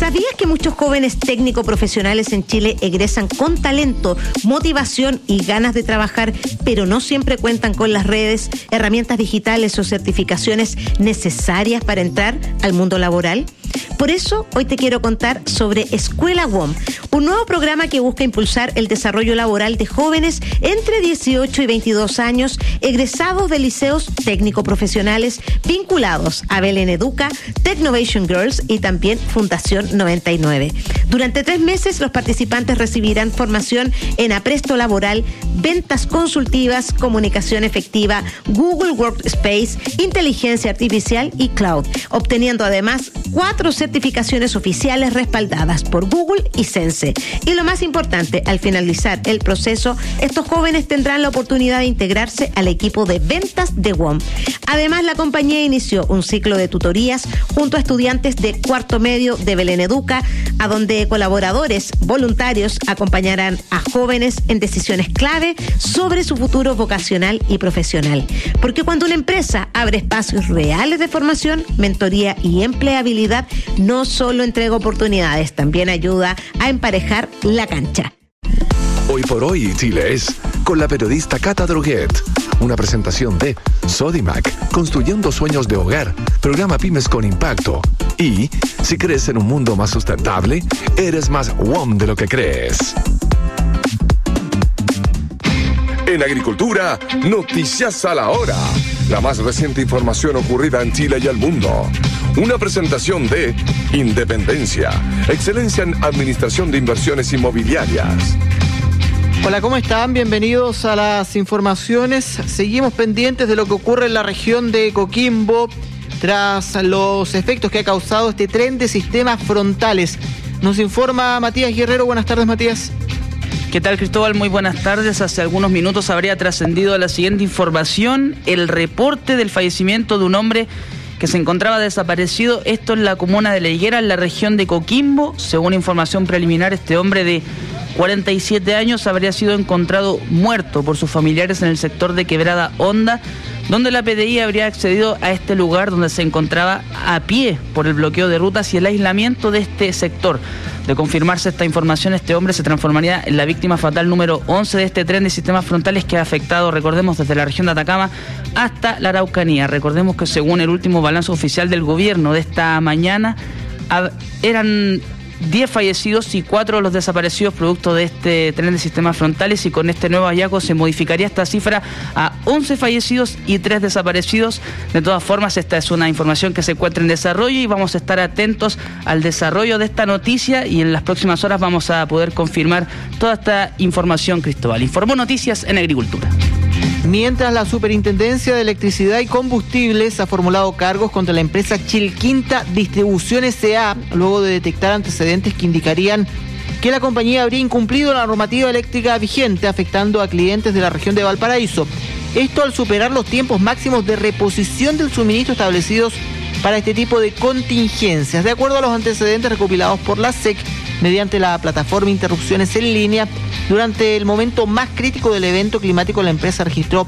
¿Sabías que muchos jóvenes técnico profesionales en Chile egresan con talento, motivación y ganas de trabajar, pero no siempre cuentan con las redes, herramientas digitales o certificaciones necesarias para entrar al mundo laboral? Por eso, hoy te quiero contar sobre Escuela WOM, un nuevo programa que busca impulsar el desarrollo laboral de jóvenes entre 18 y 22 años, egresados de liceos técnico-profesionales vinculados a Belén Educa, Technovation Girls y también Fundación 99. Durante 3 meses, los participantes recibirán formación en apresto laboral, ventas consultivas, comunicación efectiva, Google Workspace, inteligencia artificial y cloud, obteniendo además 4 certificaciones oficiales respaldadas por Google y Sense. Y lo más importante, al finalizar el proceso, estos jóvenes tendrán la oportunidad de integrarse al equipo de ventas de WOM. Además, la compañía inició un ciclo de tutorías junto a estudiantes de cuarto medio de Belén Educa, a donde colaboradores voluntarios acompañarán a jóvenes en decisiones clave sobre su futuro vocacional y profesional. Porque cuando una empresa abre espacios reales de formación, mentoría y empleabilidad, no solo entrega oportunidades, también ayuda a emparejar la cancha. Hoy por hoy, Chile es con la periodista Cata Droguet. Una presentación de Sodimac, construyendo sueños de hogar, programa Pymes con Impacto. Y, si crees en un mundo más sustentable, eres más WOM de lo que crees. En Agricultura, Noticias a la Hora. La más reciente información ocurrida en Chile y el mundo. Una presentación de Independencia, excelencia en administración de inversiones inmobiliarias. Hola, ¿cómo están? Bienvenidos a las informaciones. Seguimos pendientes de lo que ocurre en la región de Coquimbo tras los efectos que ha causado este tren de sistemas frontales. Nos informa Matías Guerrero. Buenas tardes, Matías. ¿Qué tal, Cristóbal? Muy buenas tardes. Hace algunos minutos habría trascendido la siguiente información: el reporte del fallecimiento de un hombre que se encontraba desaparecido, esto en la comuna de La Higuera, en la región de Coquimbo. Según información preliminar, este hombre de 47 años habría sido encontrado muerto por sus familiares en el sector de Quebrada Honda, donde la PDI habría accedido a este lugar donde se encontraba a pie por el bloqueo de rutas y el aislamiento de este sector. De confirmarse esta información, este hombre se transformaría en la víctima fatal número 11 de este tren de sistemas frontales que ha afectado, recordemos, desde la región de Atacama hasta la Araucanía. Recordemos que según el último balance oficial del gobierno de esta mañana, eran 10 fallecidos y 4 los desaparecidos producto de este tren de sistemas frontales, y con este nuevo hallazgo se modificaría esta cifra a 11 fallecidos y 3 desaparecidos. De todas formas, esta es una información que se encuentra en desarrollo y vamos a estar atentos al desarrollo de esta noticia, y en las próximas horas vamos a poder confirmar toda esta información. Cristóbal informó Noticias en Agricultura. Mientras, la Superintendencia de Electricidad y Combustibles ha formulado cargos contra la empresa Chilquinta Distribución S.A. luego de detectar antecedentes que indicarían que la compañía habría incumplido la normativa eléctrica vigente, afectando a clientes de la región de Valparaíso. Esto al superar los tiempos máximos de reposición del suministro establecidos para este tipo de contingencias. De acuerdo a los antecedentes recopilados por la SEC mediante la plataforma Interrupciones en Línea, durante el momento más crítico del evento climático, la empresa registró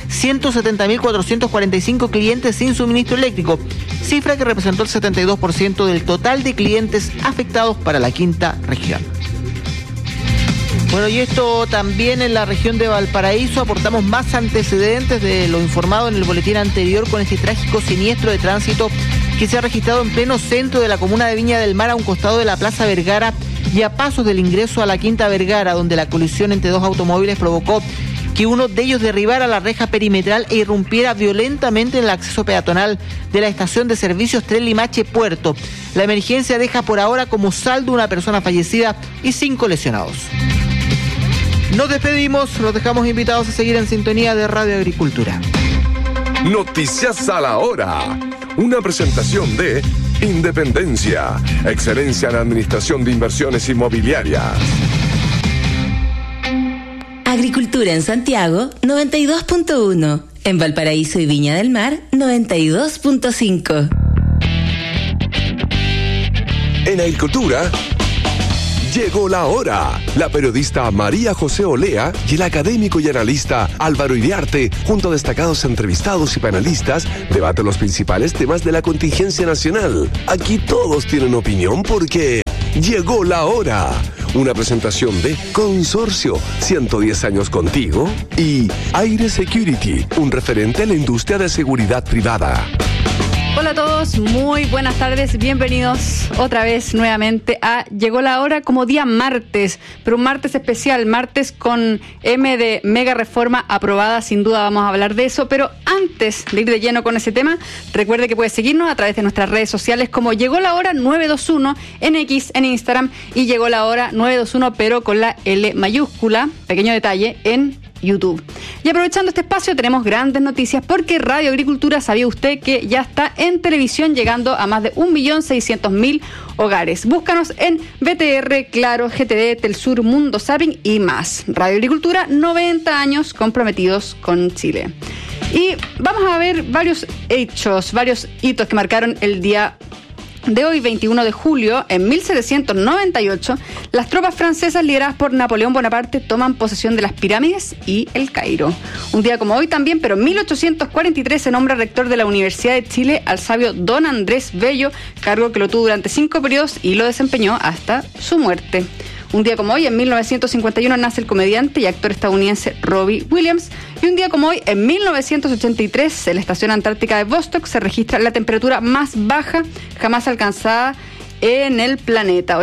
170.445 clientes sin suministro eléctrico, cifra que representó el 72% del total de clientes afectados para la quinta región. Bueno, y esto también en la región de Valparaíso. Aportamos más antecedentes de lo informado en el boletín anterior con este trágico siniestro de tránsito que se ha registrado en pleno centro de la comuna de Viña del Mar, a un costado de la Plaza Vergara y a pasos del ingreso a la Quinta Vergara, donde la colisión entre 2 automóviles provocó que uno de ellos derribara la reja perimetral e irrumpiera violentamente en el acceso peatonal de la estación de servicios Tren Limache Puerto. La emergencia deja por ahora como saldo una persona fallecida y 5 lesionados. Nos despedimos, los dejamos invitados a seguir en sintonía de Radio Agricultura. Noticias a la Hora. Una presentación de Independencia, excelencia en administración de inversiones inmobiliarias. Agricultura en Santiago, 92.1. En Valparaíso y Viña del Mar, 92.5. En Agricultura, llegó la hora. La periodista María José Olea y el académico y analista Álvaro Iriarte, junto a destacados entrevistados y panelistas, debaten los principales temas de la contingencia nacional. Aquí todos tienen opinión porque Llegó la hora. Una presentación de Consorcio, 110 años contigo, y Aire Security, un referente en la industria de seguridad privada. Hola a todos, muy buenas tardes, bienvenidos otra vez nuevamente a Llegó la Hora como día martes, pero un martes especial, martes con M de mega reforma aprobada, sin duda vamos a hablar de eso, pero antes de ir de lleno con ese tema, recuerde que puede seguirnos a través de nuestras redes sociales como Llegó la Hora 921 en X, en Instagram, y Llegó la Hora 921 pero con la L mayúscula, pequeño detalle, en YouTube. Y aprovechando este espacio tenemos grandes noticias porque Radio Agricultura, ¿sabía usted que ya está en televisión llegando a más de 1.600.000 hogares? Búscanos en BTR, Claro, GTD, Telsur, Mundo Zapping y más. Radio Agricultura, 90 años comprometidos con Chile. Y vamos a ver varios hitos que marcaron el día de hoy, 21 de julio, en 1798, las tropas francesas lideradas por Napoleón Bonaparte toman posesión de las pirámides y el Cairo. Un día como hoy también, pero en 1843 se nombra rector de la Universidad de Chile al sabio Don Andrés Bello, cargo que lo tuvo durante 5 periodos y lo desempeñó hasta su muerte. Un día como hoy, en 1951, nace el comediante y actor estadounidense Robbie Williams. Y un día como hoy, en 1983, en la estación antártica de Vostok se registra la temperatura más baja jamás alcanzada en el planeta,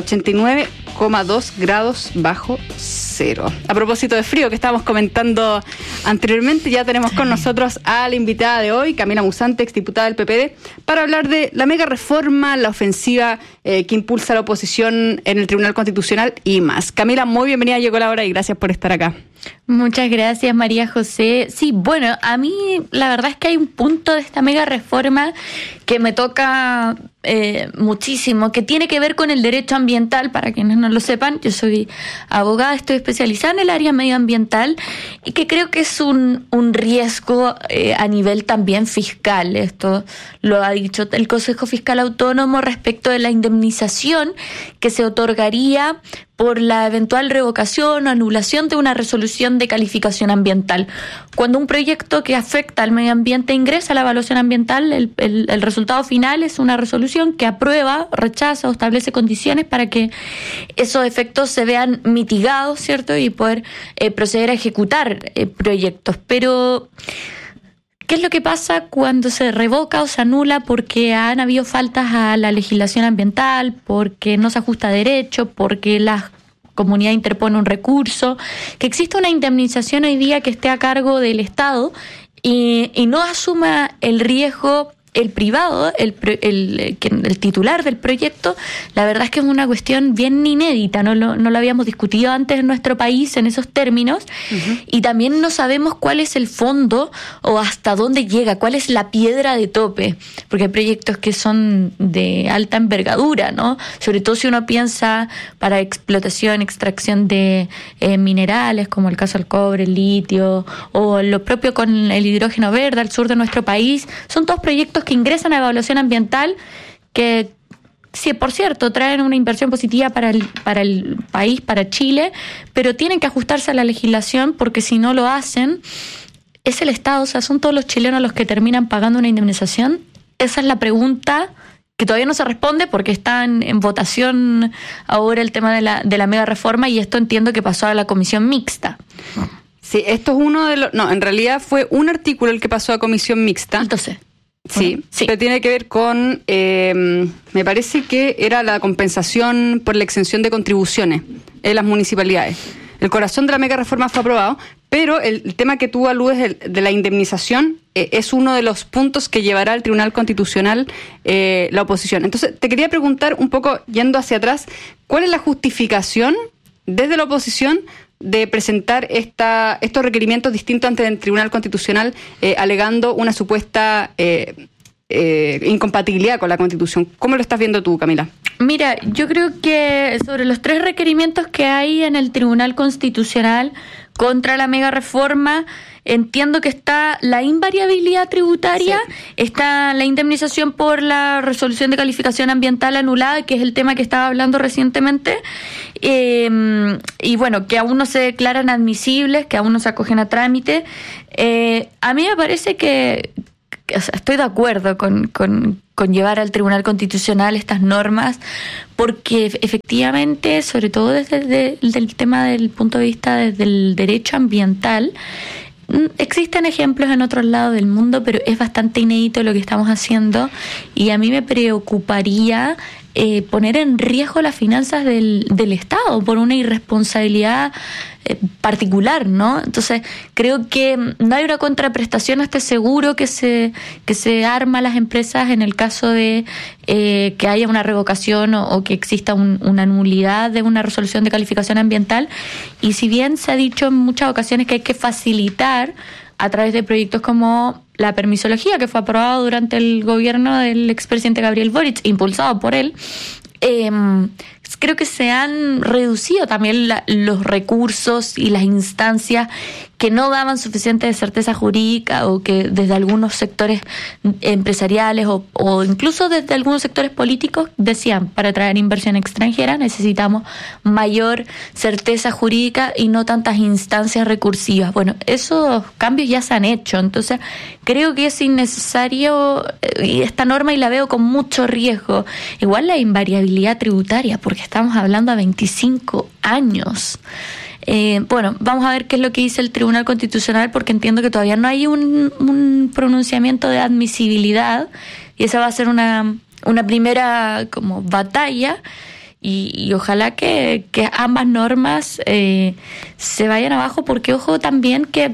89,2 grados bajo cero. A propósito de frío que estábamos comentando anteriormente, ya tenemos con nosotros a la invitada de hoy, Camila Musante, exdiputada del PPD, para hablar de la mega reforma, la ofensiva que impulsa la oposición en el Tribunal Constitucional y más. Camila, muy bienvenida, llegó la hora y gracias por estar acá. Muchas gracias, María José. Sí, bueno, a mí la verdad es que hay un punto de esta mega reforma que me toca muchísimo, que tiene que ver con el derecho ambiental. Para quienes no lo sepan, yo soy abogada, estoy especializada en el área medioambiental y que creo que es un riesgo a nivel también fiscal. Esto lo ha dicho el Consejo Fiscal Autónomo respecto de la indemnización que se otorgaría por la eventual revocación o anulación de una resolución de calificación ambiental. Cuando un proyecto que afecta al medio ambiente ingresa a la evaluación ambiental, el resultado final es una resolución que aprueba, rechaza o establece condiciones para que esos efectos se vean mitigados, ¿cierto? Y poder proceder a ejecutar proyectos. Pero ¿qué es lo que pasa cuando se revoca o se anula porque han habido faltas a la legislación ambiental, porque no se ajusta a derecho, porque la comunidad interpone un recurso? Que existe una indemnización hoy día que esté a cargo del Estado y no asuma el riesgo el privado, el titular del proyecto. La verdad es que es una cuestión bien inédita, no lo habíamos discutido antes en nuestro país en esos términos. Uh-huh. Y también no sabemos cuál es el fondo o hasta dónde llega, cuál es la piedra de tope, porque hay proyectos que son de alta envergadura, ¿no? Sobre todo si uno piensa para explotación, extracción de minerales, como el caso del cobre, el litio, o lo propio con el hidrógeno verde al sur de nuestro país. Son todos proyectos que ingresan a evaluación ambiental que, sí, por cierto, traen una inversión positiva para el país, para Chile, pero tienen que ajustarse a la legislación porque si no lo hacen, es el Estado, o sea, son todos los chilenos los que terminan pagando una indemnización. Esa es la pregunta que todavía no se responde porque está en votación ahora el tema de la mega reforma y esto entiendo que pasó a la comisión mixta. Sí, esto es uno de los... No, en realidad fue un artículo el que pasó a comisión mixta. Entonces... Sí, pero tiene que ver con, me parece que era la compensación por la exención de contribuciones en las municipalidades. El corazón de la mega reforma fue aprobado, pero el tema que tú aludes de la indemnización es uno de los puntos que llevará al Tribunal Constitucional la oposición. Entonces, te quería preguntar un poco, yendo hacia atrás, ¿cuál es la justificación desde la oposición de presentar estos requerimientos distintos ante el Tribunal Constitucional alegando una supuesta incompatibilidad con la Constitución? ¿Cómo lo estás viendo tú, Camila? Mira, yo creo que sobre los 3 requerimientos que hay en el Tribunal Constitucional contra la mega reforma, entiendo que está la invariabilidad tributaria, sí, está la indemnización por la resolución de calificación ambiental anulada, que es el tema que estaba hablando recientemente, y bueno, que aún no se declaran admisibles, que aún no se acogen a trámite. A mí me parece que o sea, estoy de acuerdo con conllevar al Tribunal Constitucional estas normas, porque efectivamente, sobre todo desde el tema del punto de vista del derecho ambiental, existen ejemplos en otros lados del mundo, pero es bastante inédito lo que estamos haciendo, y a mí me preocuparía poner en riesgo las finanzas del Estado por una irresponsabilidad particular, ¿no? Entonces, creo que no hay una contraprestación a este seguro que se arma a las empresas en el caso de que haya una revocación o que exista una nulidad de una resolución de calificación ambiental. Y si bien se ha dicho en muchas ocasiones que hay que facilitar a través de proyectos como la permisología, que fue aprobado durante el gobierno del expresidente Gabriel Boric, impulsado por él, creo que se han reducido también los recursos y las instancias que no daban suficiente certeza jurídica, o que desde algunos sectores empresariales o incluso desde algunos sectores políticos decían, para atraer inversión extranjera necesitamos mayor certeza jurídica y no tantas instancias recursivas. Bueno, esos cambios ya se han hecho, entonces creo que es innecesario esta norma, y la veo con mucho riesgo. Igual la invariabilidad tributaria, porque estamos hablando a 25 años. Bueno, vamos a ver qué es lo que dice el Tribunal Constitucional, porque entiendo que todavía no hay un pronunciamiento de admisibilidad, y esa va a ser una primera como batalla, y ojalá que ambas normas se vayan abajo, porque ojo también que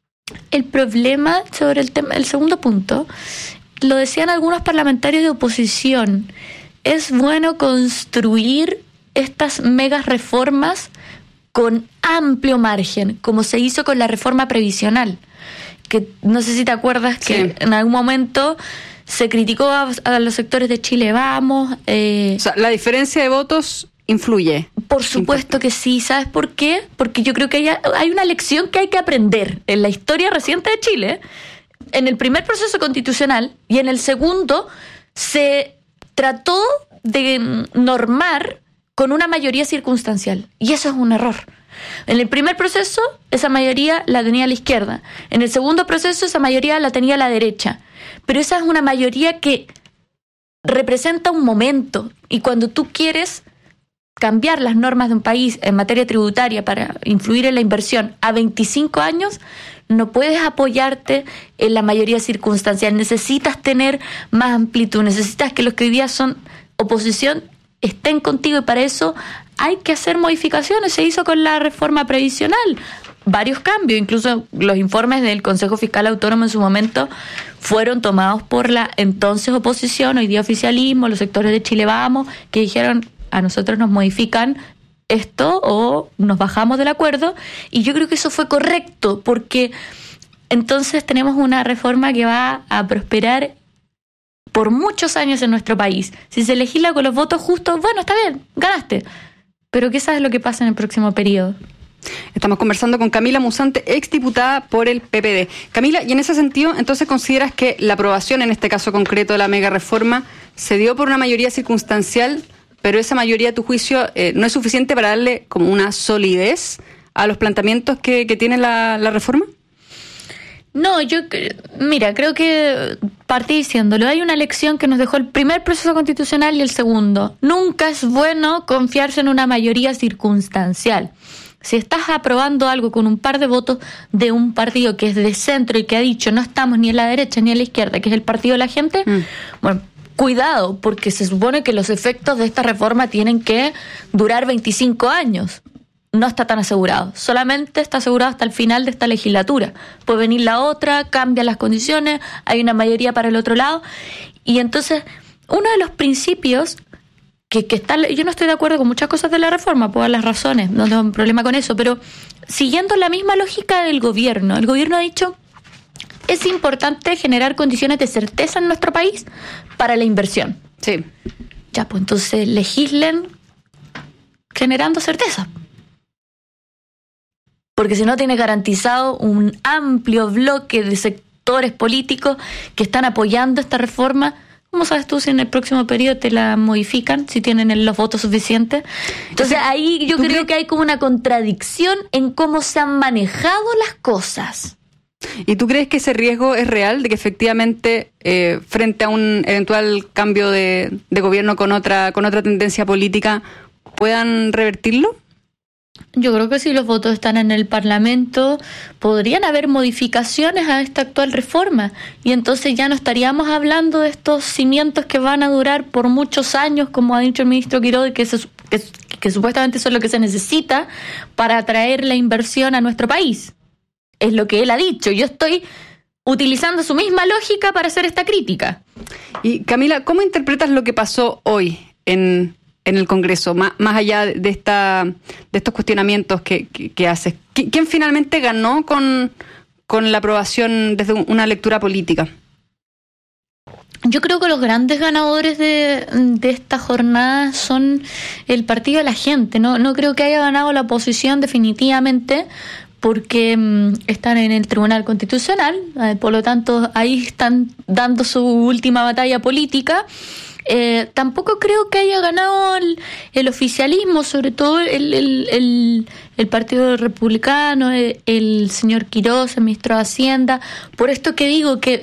el problema sobre el segundo punto, lo decían algunos parlamentarios de oposición, es bueno construir estas megas reformas con amplio margen, como se hizo con la reforma previsional, que no sé si te acuerdas que en algún momento se criticó a los sectores de Chile Vamos. O sea, la diferencia de votos influye. Por supuesto que sí. ¿Sabes por qué? Porque yo creo que hay una lección que hay que aprender en la historia reciente de Chile. En el primer proceso constitucional y en el segundo se trató de normar con una mayoría circunstancial, y eso es un error. En el primer proceso, esa mayoría la tenía la izquierda. En el segundo proceso, esa mayoría la tenía la derecha. Pero esa es una mayoría que representa un momento, y cuando tú quieres cambiar las normas de un país en materia tributaria para influir en la inversión a 25 años, no puedes apoyarte en la mayoría circunstancial. Necesitas tener más amplitud, necesitas que los que hoy día son oposición estén contigo, y para eso hay que hacer modificaciones. Se hizo con la reforma previsional varios cambios, incluso los informes del Consejo Fiscal Autónomo en su momento fueron tomados por la entonces oposición, hoy día oficialismo, los sectores de Chile Vamos, que dijeron, a nosotros nos modifican esto o nos bajamos del acuerdo, y yo creo que eso fue correcto, porque entonces tenemos una reforma que va a prosperar por muchos años en nuestro país. Si se legisla con los votos justos, bueno, está bien, ganaste. Pero ¿qué sabes lo que pasa en el próximo periodo? Estamos conversando con Camila Musante, exdiputada por el PPD. Camila, y en ese sentido, entonces consideras que la aprobación, en este caso concreto de la mega reforma, se dio por una mayoría circunstancial, pero esa mayoría, a tu juicio, no es suficiente para darle como una solidez a los planteamientos que tiene la reforma? No, creo que partí diciéndolo. Hay una lección que nos dejó el primer proceso constitucional y el segundo. Nunca es bueno confiarse en una mayoría circunstancial. Si estás aprobando algo con un par de votos de un partido que es de centro y que ha dicho no estamos ni en la derecha ni en la izquierda, que es el partido de la gente, bueno, cuidado, porque se supone que los efectos de esta reforma tienen que durar 25 años. No está tan asegurado, solamente está asegurado hasta el final de esta legislatura. Puede venir la otra, cambian las condiciones, hay una mayoría para el otro lado, y entonces uno de los principios que está, yo no estoy de acuerdo con muchas cosas de la reforma, por las razones, no tengo un problema con eso, pero siguiendo la misma lógica del gobierno, el gobierno ha dicho, es importante generar condiciones de certeza en nuestro país para la inversión. Sí. Ya, pues entonces legislen generando certeza. Porque si no tienes garantizado un amplio bloque de sectores políticos que están apoyando esta reforma, ¿cómo sabes tú si en el próximo periodo te la modifican, si tienen los votos suficientes? Entonces ahí yo creo que hay como una contradicción en cómo se han manejado las cosas. ¿Y tú crees que ese riesgo es real, de que efectivamente frente a un eventual cambio de gobierno con otra tendencia política puedan revertirlo? Yo creo que si los votos están en el Parlamento, podrían haber modificaciones a esta actual reforma y entonces ya no estaríamos hablando de estos cimientos que van a durar por muchos años, como ha dicho el ministro Quiroga, que supuestamente son lo que se necesita para atraer la inversión a nuestro país. Es lo que él ha dicho. Yo estoy utilizando su misma lógica para hacer esta crítica. Y Camila, ¿cómo interpretas lo que pasó hoy en el Congreso, más allá de estos cuestionamientos que haces? ¿Quién finalmente ganó con la aprobación desde una lectura política? Yo creo que los grandes ganadores de esta jornada son el Partido de la Gente. No creo que haya ganado la oposición definitivamente, porque están en el Tribunal Constitucional, por lo tanto ahí están dando su última batalla política. Tampoco creo que haya ganado el oficialismo, sobre todo el Partido Republicano, el señor Quiroga, el ministro de Hacienda. Por esto que digo que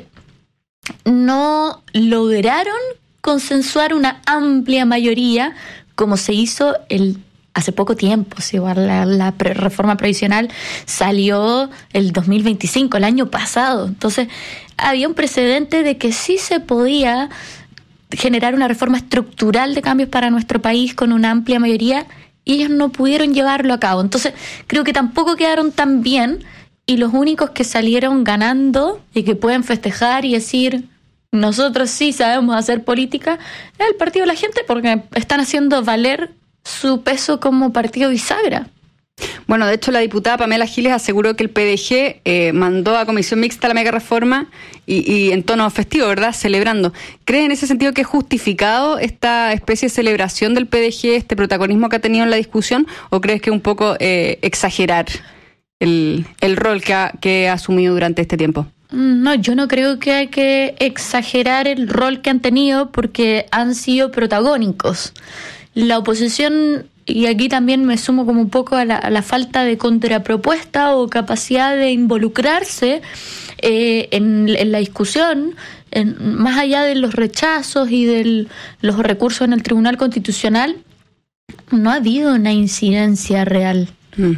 no lograron consensuar una amplia mayoría como se hizo hace poco tiempo. Si la reforma previsional salió el 2025, el año pasado. Entonces había un precedente de que sí se podía generar una reforma estructural de cambios para nuestro país con una amplia mayoría, y ellos no pudieron llevarlo a cabo. Entonces creo que tampoco quedaron tan bien, y los únicos que salieron ganando y que pueden festejar y decir nosotros sí sabemos hacer política es el Partido de la Gente, porque están haciendo valer su peso como partido bisagra. Bueno, de hecho la diputada Pamela Giles aseguró que el PDG mandó a comisión mixta la mega reforma y en tono festivo, ¿verdad?, celebrando. ¿Crees en ese sentido que es justificado esta especie de celebración del PDG, este protagonismo que ha tenido en la discusión, o crees que es un poco exagerar el rol que ha asumido durante este tiempo? No, yo no creo que hay que exagerar el rol que han tenido, porque han sido protagónicos. La oposición, y aquí también me sumo como un poco a la falta de contrapropuesta o capacidad de involucrarse en la discusión, más allá de los rechazos y de los recursos en el Tribunal Constitucional, no ha habido una incidencia real.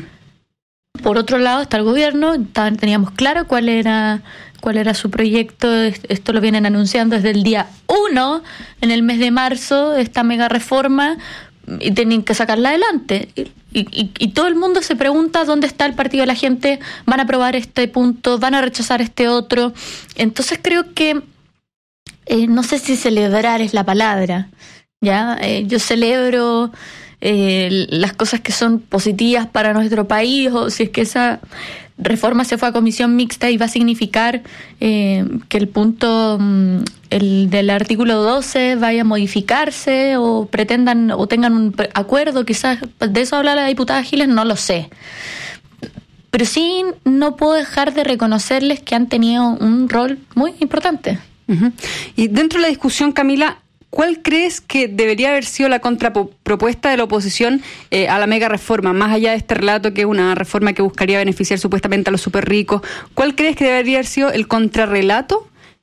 Por otro lado está el gobierno, teníamos claro cuál era su proyecto. Esto lo vienen anunciando desde el día 1, en el mes de marzo, esta mega reforma, y tenían que sacarla adelante. Y todo el mundo se pregunta dónde está el Partido de la Gente. Van a aprobar este punto, van a rechazar este otro. Entonces creo que no sé si celebrar es la palabra, ¿ya? Yo celebro las cosas que son positivas para nuestro país, o si es que esa reforma se fue a comisión mixta y va a significar que el punto el del artículo 12 vaya a modificarse, o pretendan o tengan un acuerdo, quizás de eso habla la diputada Giles, no lo sé. Pero sí no puedo dejar de reconocerles que han tenido un rol muy importante. Uh-huh. Y dentro de la discusión, Camila, ¿cuál crees que debería haber sido la contrapropuesta de la oposición a la mega reforma? Más allá de este relato que es una reforma que buscaría beneficiar supuestamente a los súper ricos, ¿cuál crees que debería haber sido el contrarrelato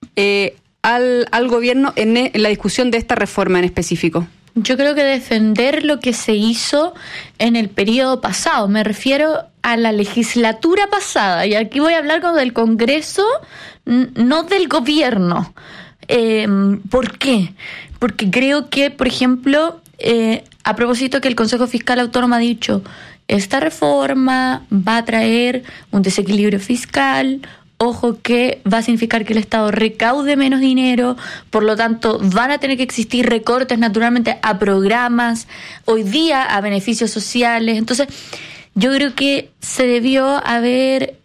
al gobierno en la discusión de esta reforma en específico? Yo creo que defender lo que se hizo en el periodo pasado. Me refiero a la legislatura pasada. Y aquí voy a hablar como del Congreso, no del gobierno. ¿Por qué? Porque creo que, por ejemplo, a propósito que el Consejo Fiscal Autónomo ha dicho, esta reforma va a traer un desequilibrio fiscal, ojo que va a significar que el Estado recaude menos dinero, por lo tanto van a tener que existir recortes naturalmente a programas, hoy día a beneficios sociales. Entonces yo creo que se debió haber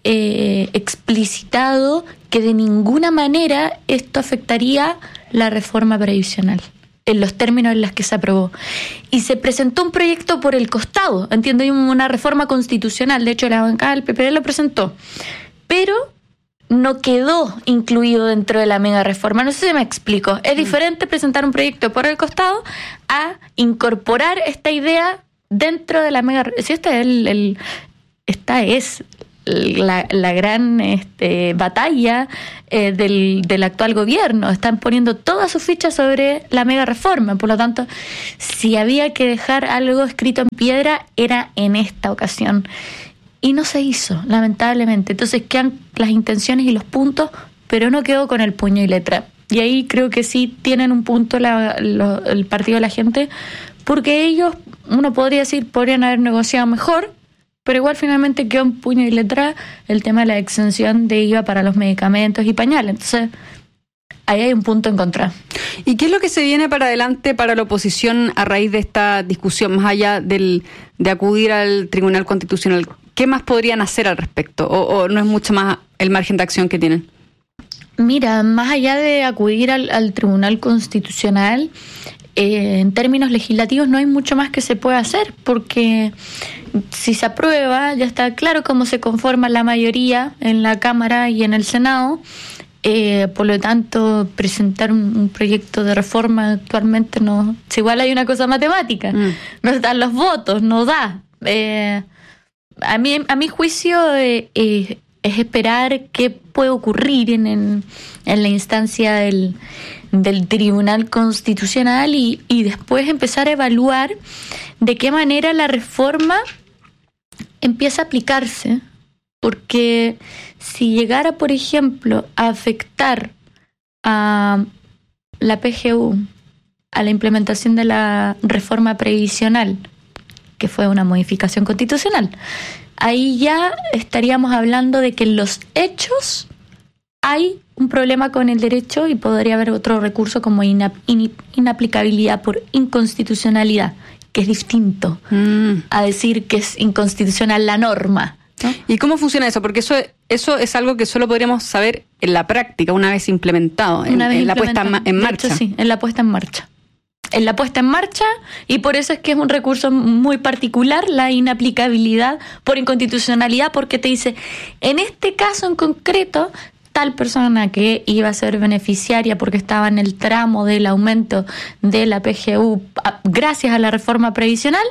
explicitado que de ninguna manera esto afectaría la reforma previsional en los términos en los que se aprobó. Y se presentó un proyecto por el costado, entiendo, una reforma constitucional, de hecho la bancada del PPD lo presentó, pero no quedó incluido dentro de la mega reforma. No sé si me explico. Es diferente presentar un proyecto por el costado a incorporar esta idea dentro de la mega. Si esta es la gran batalla del actual gobierno. Están poniendo todas sus fichas sobre la mega reforma. Por lo tanto, si había que dejar algo escrito en piedra, era en esta ocasión. Y no se hizo, lamentablemente. Entonces quedan las intenciones y los puntos, pero no quedó con el puño y letra. Y ahí creo que sí tienen un punto el partido de la gente, porque ellos, uno podría decir, podrían haber negociado mejor, pero igual finalmente quedó en puño y letra el tema de la exención de IVA para los medicamentos y pañales. Entonces, ahí hay un punto en contra. ¿Y qué es lo que se viene para adelante para la oposición a raíz de esta discusión, más allá de acudir al Tribunal Constitucional? ¿Qué más podrían hacer al respecto? ¿O no es mucho más el margen de acción que tienen? Mira, más allá de acudir al Tribunal Constitucional, en términos legislativos no hay mucho más que se pueda hacer, porque si se aprueba, ya está claro cómo se conforma la mayoría en la Cámara y en el Senado. Por lo tanto, presentar un proyecto de reforma actualmente no... Si igual hay una cosa matemática, no están los votos, no da. A mi juicio es esperar qué puede ocurrir en la instancia del Tribunal Constitucional y después empezar a evaluar de qué manera la reforma empieza a aplicarse. Porque si llegara, por ejemplo, a afectar a la PGU, a la implementación de la reforma previsional, que fue una modificación constitucional, ahí ya estaríamos hablando de que en los hechos hay un problema con el derecho y podría haber otro recurso como inaplicabilidad por inconstitucionalidad, que es distinto a decir que es inconstitucional la norma, ¿no? ¿Y cómo funciona eso? Porque eso es algo que solo podríamos saber en la práctica, una vez implementado, en la puesta en marcha. De hecho, sí, en la puesta en marcha. En la puesta en marcha, y por eso es que es un recurso muy particular, la inaplicabilidad por inconstitucionalidad, porque te dice, en este caso en concreto, tal persona que iba a ser beneficiaria porque estaba en el tramo del aumento de la PGU gracias a la reforma previsional,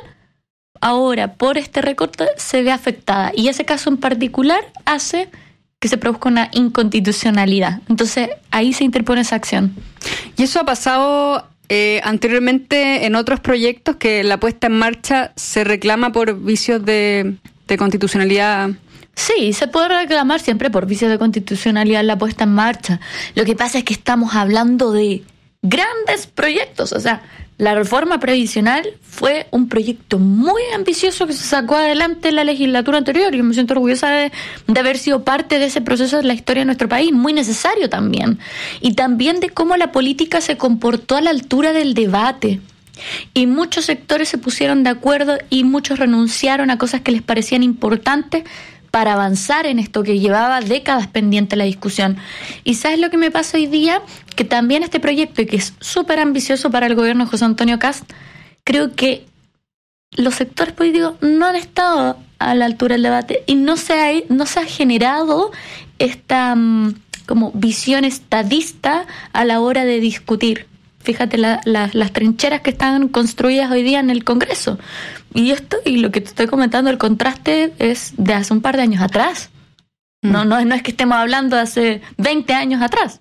ahora por este recorte se ve afectada. Y ese caso en particular hace que se produzca una inconstitucionalidad. Entonces ahí se interpone esa acción. Y eso ha pasado anteriormente en otros proyectos, que la puesta en marcha se reclama por vicios de constitucionalidad. Sí, se puede reclamar siempre por vicios de constitucionalidad la puesta en marcha. Lo que pasa es que estamos hablando de grandes proyectos. O sea, la reforma previsional fue un proyecto muy ambicioso que se sacó adelante en la legislatura anterior. Yo me siento orgullosa de haber sido parte de ese proceso de la historia de nuestro país, muy necesario también. Y también de cómo la política se comportó a la altura del debate. Y muchos sectores se pusieron de acuerdo y muchos renunciaron a cosas que les parecían importantes para avanzar en esto que llevaba décadas pendiente la discusión. ¿Y sabes lo que me pasa hoy día? Que también este proyecto, que es súper ambicioso para el gobierno de José Antonio Kast, creo que los sectores políticos no han estado a la altura del debate y no se ha generado esta como visión estadista a la hora de discutir. Fíjate las trincheras que están construidas hoy día en el Congreso. Y lo que te estoy comentando, el contraste es de hace un par de años atrás. No es que estemos hablando de hace 20 años atrás.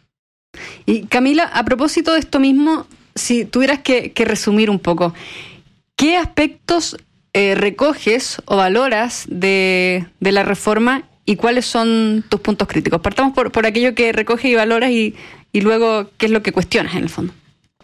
Y Camila, a propósito de esto mismo, si tuvieras que resumir un poco, ¿qué aspectos recoges o valoras de la reforma y cuáles son tus puntos críticos? Partamos por aquello que recoges y valoras y luego qué es lo que cuestionas en el fondo.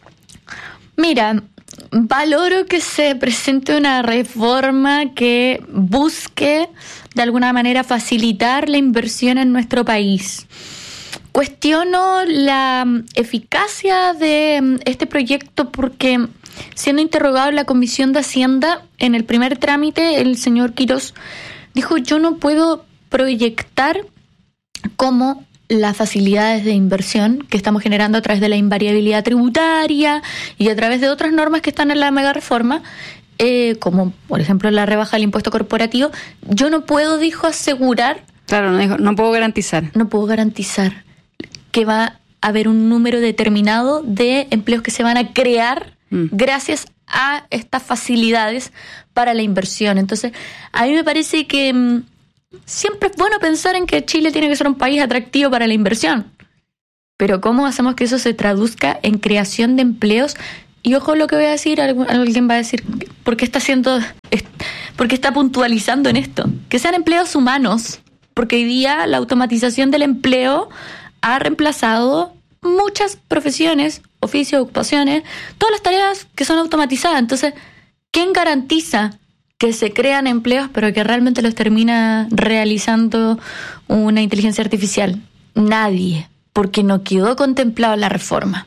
Mira, valoro que se presente una reforma que busque de alguna manera facilitar la inversión en nuestro país. Cuestiono la eficacia de este proyecto porque, siendo interrogado en la Comisión de Hacienda, en el primer trámite, el señor Quirós dijo: yo no puedo proyectar cómo las facilidades de inversión que estamos generando a través de la invariabilidad tributaria y a través de otras normas que están en la mega reforma, como por ejemplo la rebaja del impuesto corporativo, yo no puedo, dijo, asegurar. Claro, no puedo garantizar. No puedo garantizar que va a haber un número determinado de empleos que se van a crear gracias a estas facilidades para la inversión. Entonces, a mí me parece que siempre es bueno pensar en que Chile tiene que ser un país atractivo para la inversión. Pero ¿cómo hacemos que eso se traduzca en creación de empleos? Y ojo lo que voy a decir, alguien va a decir, ¿por qué está puntualizando en esto? Que sean empleos humanos, porque hoy día la automatización del empleo ha reemplazado muchas profesiones, oficios, ocupaciones, todas las tareas que son automatizadas. Entonces, ¿quién garantiza que se crean empleos pero que realmente los termina realizando una inteligencia artificial? Nadie, porque no quedó contemplado en la reforma.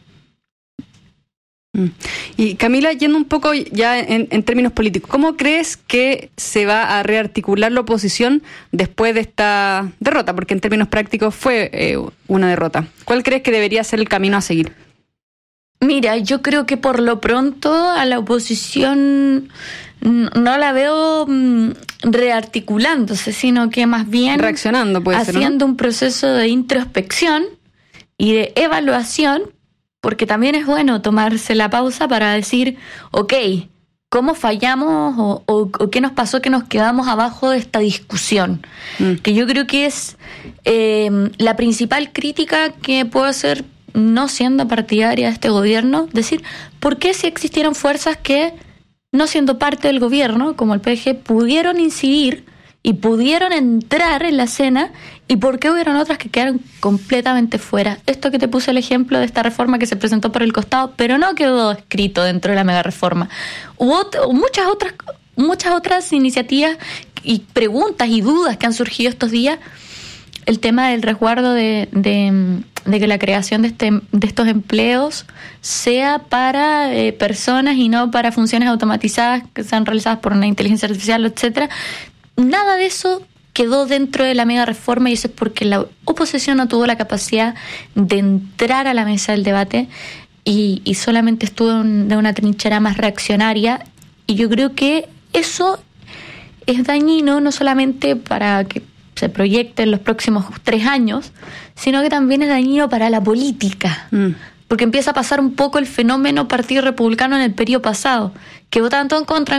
Y Camila, yendo un poco ya en términos políticos, ¿cómo crees que se va a rearticular la oposición después de esta derrota? Porque en términos prácticos fue una derrota. ¿Cuál crees que debería ser el camino a seguir? Mira, yo creo que por lo pronto a la oposición no la veo rearticulándose, sino que más bien reaccionando, puede ser, ¿no? Haciendo un proceso de introspección y de evaluación, porque también es bueno tomarse la pausa para decir, ok, ¿cómo fallamos o qué nos pasó que nos quedamos abajo de esta discusión? Que yo creo que es la principal crítica que puedo hacer, no siendo partidaria de este gobierno, decir, ¿por qué si existieron fuerzas que, no siendo parte del gobierno, como el PG, pudieron incidir y pudieron entrar en la escena, y por qué hubieron otras que quedaron completamente fuera? Esto que te puse el ejemplo de esta reforma que se presentó por el costado, pero no quedó escrito dentro de la mega reforma. Hubo muchas otras iniciativas y preguntas y dudas que han surgido estos días. El tema del resguardo de que la creación de estos empleos sea para personas y no para funciones automatizadas que sean realizadas por una inteligencia artificial, etcétera. Nada de eso quedó dentro de la mega reforma, y eso es porque la oposición no tuvo la capacidad de entrar a la mesa del debate y solamente estuvo de una trinchera más reaccionaria, y yo creo que eso es dañino no solamente para que se proyecte en los próximos 3 años, sino que también es dañino para la política. Porque empieza a pasar un poco el fenómeno Partido Republicano en el periodo pasado, que votaban todo en contra,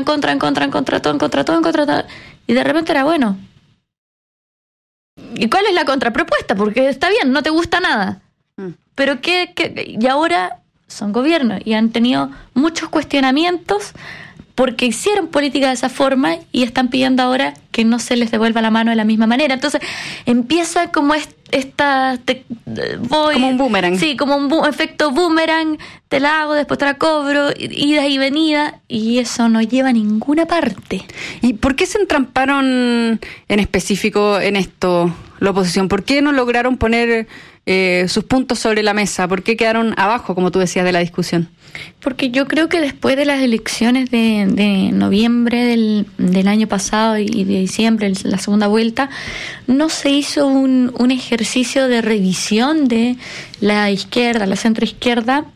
y de repente era bueno. ¿Y cuál es la contrapropuesta? Porque está bien, no te gusta nada. Pero y ahora son gobierno y han tenido muchos cuestionamientos porque hicieron política de esa forma y están pidiendo ahora que no se les devuelva la mano de la misma manera. Entonces empieza como como un boomerang. Sí, como un efecto boomerang. Te la hago, después te la cobro, ida y venida, y eso no lleva a ninguna parte. ¿Y por qué se entramparon en específico en esto la oposición? ¿Por qué no lograron poner sus puntos sobre la mesa? ¿Por qué quedaron abajo, como tú decías, de la discusión? Porque yo creo que después de las elecciones de noviembre del año pasado y de diciembre, la segunda vuelta, no se hizo un ejercicio de revisión de la izquierda, la centroizquierda,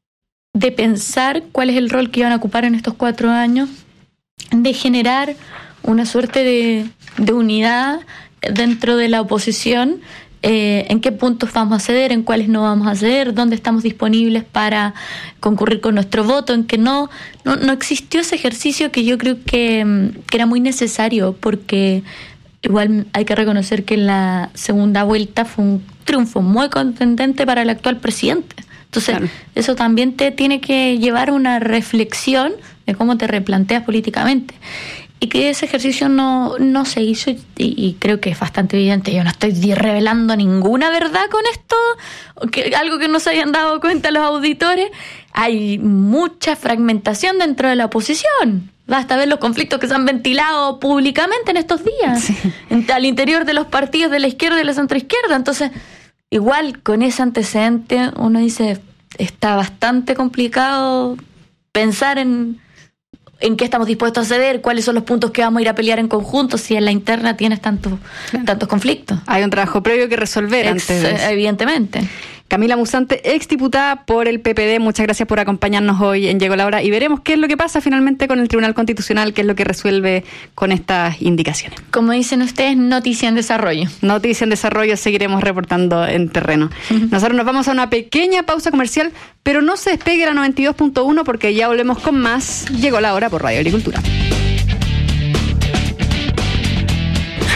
de pensar cuál es el rol que iban a ocupar en estos 4 años, de generar una suerte de unidad dentro de la oposición. En qué puntos vamos a ceder, en cuáles no vamos a ceder, dónde estamos disponibles para concurrir con nuestro voto, en que no existió ese ejercicio que yo creo que era muy necesario, porque igual hay que reconocer que en la segunda vuelta fue un triunfo muy contundente para el actual presidente. Entonces, claro, eso también te tiene que llevar a una reflexión de cómo te replanteas políticamente. Y que ese ejercicio no se hizo, y creo que es bastante evidente. Yo no estoy revelando ninguna verdad con esto, algo que no se habían dado cuenta los auditores. Hay mucha fragmentación dentro de la oposición. Basta ver los conflictos que se han ventilado públicamente en estos días, sí, al interior de los partidos de la izquierda y de la centroizquierda. Entonces, igual con ese antecedente, uno dice, está bastante complicado pensar en qué estamos dispuestos a ceder, cuáles son los puntos que vamos a ir a pelear en conjunto, si en la interna tienes tantos conflictos. Hay un trabajo previo que resolver antes de eso. Evidentemente. Camila Musante, exdiputada por el PPD, muchas gracias por acompañarnos hoy en Llegó la Hora, y veremos qué es lo que pasa finalmente con el Tribunal Constitucional, qué es lo que resuelve con estas indicaciones. Como dicen ustedes, noticia en desarrollo. Noticia en desarrollo, seguiremos reportando en terreno. Nosotros nos vamos a una pequeña pausa comercial, pero no se despegue la 92.1 porque ya volvemos con más Llegó la Hora por Radio Agricultura.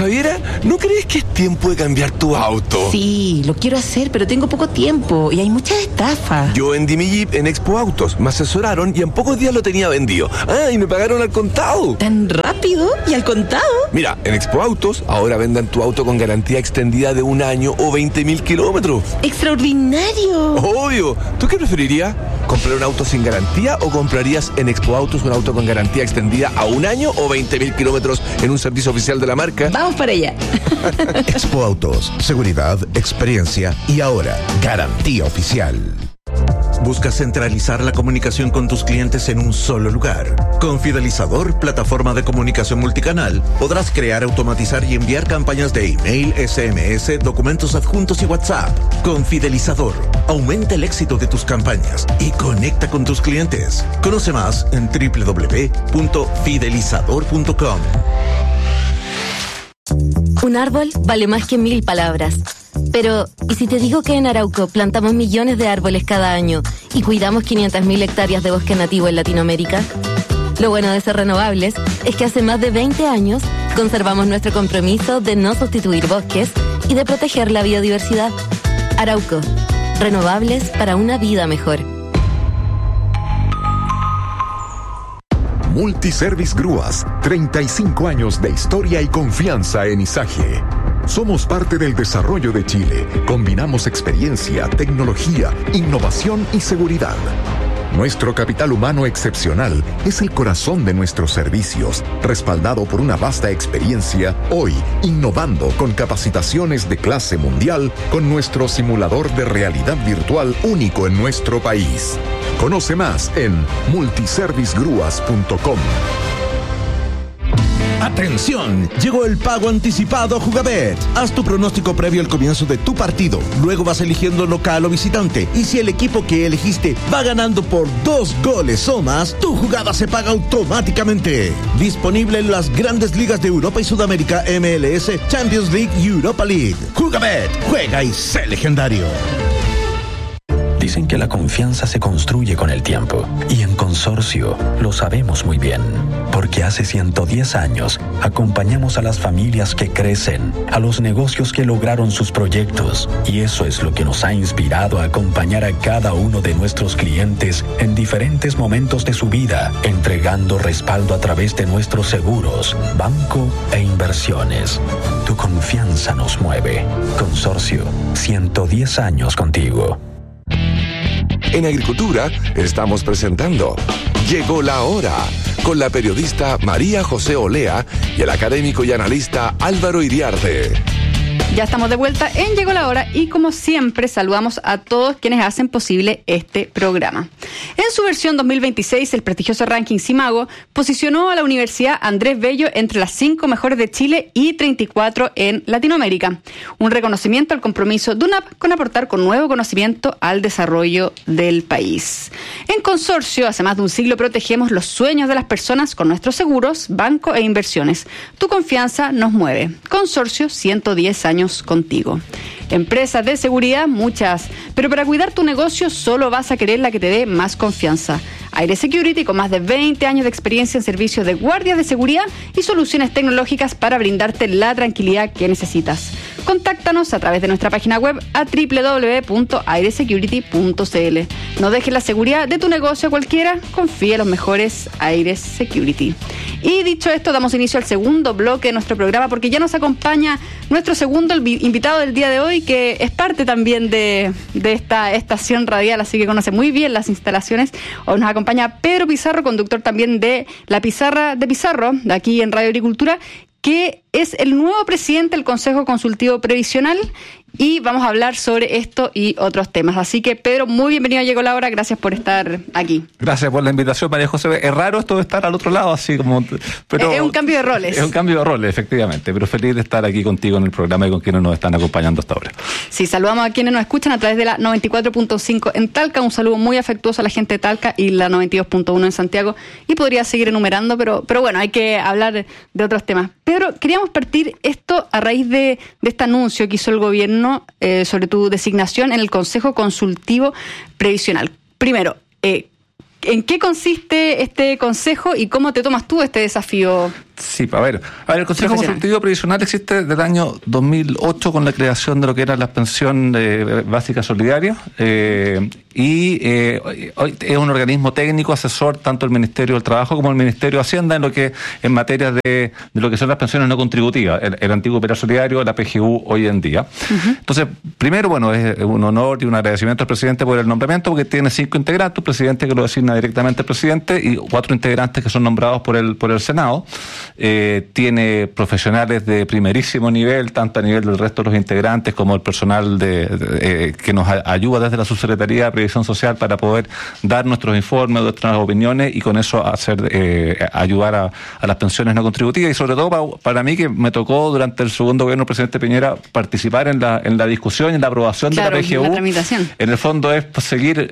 Javiera, ¿no crees que es tiempo de cambiar tu auto? Sí, lo quiero hacer, pero tengo poco tiempo y hay muchas estafas. Yo vendí mi Jeep en Expo Autos, me asesoraron y en pocos días lo tenía vendido. Y me pagaron al contado. ¿Tan rápido? ¿Y al contado? Mira, en Expo Autos ahora venden tu auto con garantía extendida de 1 año o 20.000 kilómetros. ¡Extraordinario! Obvio. ¿Tú qué preferirías? ¿Comprar un auto sin garantía o comprarías en Expo Autos un auto con garantía extendida a 1 año o 20.000 kilómetros en un servicio oficial de la marca? Vamos para allá. Expo Autos, seguridad, experiencia y ahora garantía oficial. ¿Buscas centralizar la comunicación con tus clientes en un solo lugar? Con Fidelizador, plataforma de comunicación multicanal, podrás crear, automatizar y enviar campañas de email, SMS, documentos adjuntos y WhatsApp. Con Fidelizador, aumenta el éxito de tus campañas y conecta con tus clientes. Conoce más en www.fidelizador.com. Un árbol vale más que 1000 palabras. Pero, ¿y si te digo que en Arauco plantamos millones de árboles cada año y cuidamos 500.000 hectáreas de bosque nativo en Latinoamérica? Lo bueno de ser renovables es que hace más de 20 años conservamos nuestro compromiso de no sustituir bosques y de proteger la biodiversidad. Arauco, renovables para una vida mejor. Multiservice Grúas, 35 años de historia y confianza en Izaje. Somos parte del desarrollo de Chile. Combinamos experiencia, tecnología, innovación y seguridad. Nuestro capital humano excepcional es el corazón de nuestros servicios, respaldado por una vasta experiencia, hoy innovando con capacitaciones de clase mundial con nuestro simulador de realidad virtual único en nuestro país. Conoce más en multiservicegrúas.com. ¡Atención! Llegó el pago anticipado a Jugabet. Haz tu pronóstico previo al comienzo de tu partido. Luego vas eligiendo local o visitante. Y si el equipo que elegiste va ganando por 2 goles o más, tu jugada se paga automáticamente. Disponible en las grandes ligas de Europa y Sudamérica, MLS, Champions League y Europa League. Jugabet, juega y sé legendario. Dicen que la confianza se construye con el tiempo, y en Consorcio lo sabemos muy bien, porque hace 110 años acompañamos a las familias que crecen, a los negocios que lograron sus proyectos, y eso es lo que nos ha inspirado a acompañar a cada uno de nuestros clientes en diferentes momentos de su vida, entregando respaldo a través de nuestros seguros, banco e inversiones. Tu confianza nos mueve. Consorcio, 110 años contigo. En Agricultura estamos presentando Llegó la Hora, con la periodista María José Olea y el académico y analista Álvaro Iriarte. Ya estamos de vuelta en Llegó la Hora y como siempre saludamos a todos quienes hacen posible este programa. En su versión 2026, el prestigioso ranking Simago posicionó a la Universidad Andrés Bello entre las 5 mejores de Chile y 34 en Latinoamérica. Un reconocimiento al compromiso de UNAP con aportar con nuevo conocimiento al desarrollo del país. En Consorcio, hace más de un siglo protegemos los sueños de las personas con nuestros seguros, banco e inversiones. Tu confianza nos mueve. Consorcio, 110 años contigo. Empresas de seguridad, muchas, pero para cuidar tu negocio solo vas a querer la que te dé más confianza. Aire Security, con más de 20 años de experiencia en servicios de guardia de seguridad y soluciones tecnológicas para brindarte la tranquilidad que necesitas. Contáctanos a través de nuestra página web a www.airesecurity.cl. No dejes la seguridad de tu negocio a cualquiera, confía en los mejores Aire Security. Y dicho esto, damos inicio al segundo bloque de nuestro programa porque ya nos acompaña nuestro segundo invitado del día de hoy, que es parte también de esta estación radial, así que conoce muy bien las instalaciones. Hoy nos acompaña Pedro Pizarro, conductor también de La Pizarra de Pizarro, de aquí en Radio Agricultura, que es el nuevo presidente del Consejo Consultivo Previsional, y vamos a hablar sobre esto y otros temas. Así que, Pedro, muy bienvenido a Llegó la Hora, gracias por estar aquí. Gracias por la invitación, María José. Es raro esto de estar al otro lado, así como... pero es un cambio de roles. Es un cambio de roles, efectivamente, pero feliz de estar aquí contigo en el programa y con quienes nos están acompañando hasta ahora. Sí, saludamos a quienes nos escuchan a través de la 94.5 en Talca, un saludo muy afectuoso a la gente de Talca, y la 92.1 en Santiago, y podría seguir enumerando, pero bueno, hay que hablar de otros temas. Pedro, queríamos partir esto a raíz de este anuncio que hizo el gobierno sobre tu designación en el Consejo Consultivo Previsional. Primero, ¿en qué consiste este consejo y cómo te tomas tú este desafío, Sí, a ver, el Consejo Consultivo Previsional existe desde el año 2008 con la creación de lo que era la pensión básica solidaria y hoy es un organismo técnico asesor tanto el Ministerio del Trabajo como el Ministerio de Hacienda en materia de lo que son las pensiones no contributivas, el antiguo Pilar Solidario, la PGU hoy en día. Entonces, primero, bueno, es un honor y un agradecimiento al presidente por el nombramiento, porque tiene 5 integrantes, un presidente que lo designa directamente el presidente y 4 integrantes que son nombrados por el Senado. Tiene profesionales de primerísimo nivel, tanto a nivel del resto de los integrantes como el personal que nos ayuda desde la Subsecretaría de Previsión Social para poder dar nuestros informes, nuestras opiniones y con eso ayudar a las pensiones no contributivas. Y sobre todo para mí, que me tocó durante el segundo gobierno del presidente Piñera participar en la discusión y en la aprobación de la PGU. La tramitación. En el fondo es seguir